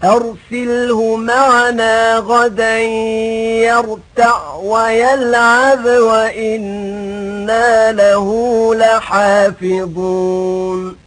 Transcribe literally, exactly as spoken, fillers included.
أرسله معنا غدا يرتع ويلعب وإنا له لحافظون